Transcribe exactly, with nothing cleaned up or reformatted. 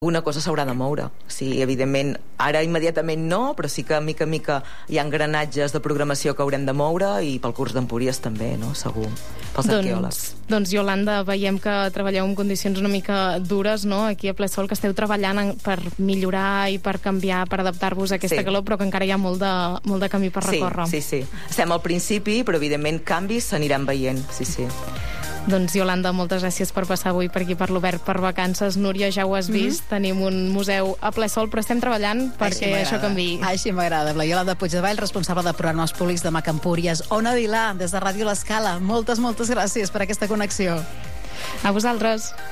una cosa s'haurà de moure. Sí, evidentment, ara immediatament no, però sí que mica a mica hi ha engranatges de programació que haurem de moure i pel curs d'Empúries també, no? Segur, pels arqueòlegs. Doncs, doncs, Iolanda, veiem que treballeu en condicions una mica dures, no? Aquí a Ple Sol, que esteu treballant en, per millorar i per canviar, per adaptar-vos a aquesta sí. calor, però que encara hi ha molt de, molt de camí per recórrer. Sí, sí, sí. Estem al principi, però evidentment canvis s'aniran veient, sí, sí. Doncs, Iolanda, moltes gràcies per passar avui per aquí per l'Obert per Vacances. Núria, ja ho has vist, mm-hmm. tenim un museu a ple sol, però estem treballant perquè això canviï. Així m'agrada. La Iolanda Puigdevall, responsable de programes públics de Macempúries. Ona Vilà, des de Ràdio L'Escala. Moltes, moltes gràcies per aquesta connexió. A vosaltres.